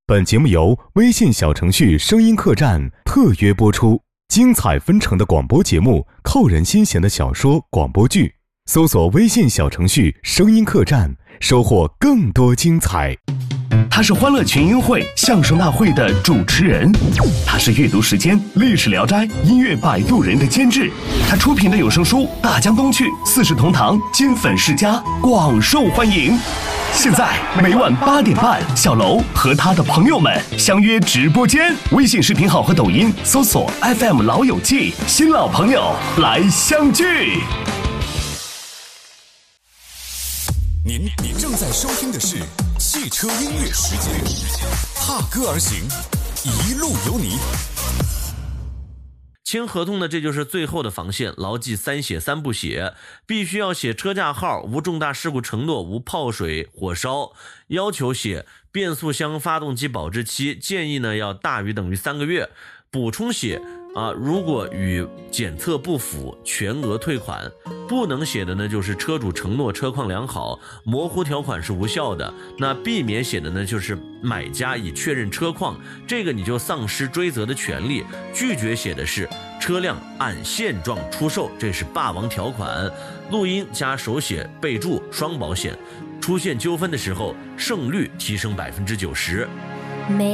本节目由微信小程序声音客栈特约播出，精彩纷呈的广播节目，扣人心弦的小说广播剧，搜索微信小程序声音客栈，收获更多精彩。 他是欢乐群英会相声大会的主持人，他是阅读时间历史聊斋音乐摆渡人的监制，他出品的有声书《大江东去》四世同堂金粉世家广受欢迎。现在每晚8点半，小楼和他的朋友们相约直播间，微信视频号和抖音搜索 FM 老友记，新老朋友来相聚。 您正在收听的是汽车音乐时间，踏歌而行，一路有你。 签合同呢，这就是最后的防线，牢记3写3不写，必须要写车架号，无重大事故承诺，无泡水火烧，要求写变速箱发动机保质期，建议呢要大于等于3个月，补充写如果与检测不符，全额退款。不能写的呢，就是车主承诺车况良好，模糊条款是无效的。那避免写的呢，就是买家已确认车况，这个你就丧失追责的权利。拒绝写的是车辆按现状出售，这是霸王条款。录音加手写备注双保险，出现纠纷的时候胜率提升90%。